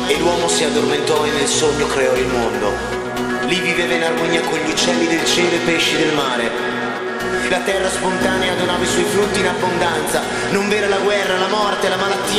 e l'uomo si addormentò e nel sogno creò il mondo. Lì viveva in armonia con gli uccelli del cielo e i pesci del mare. La terra spontanea donava i suoi frutti in abbondanza, non vera la guerra, la morte, la malattia.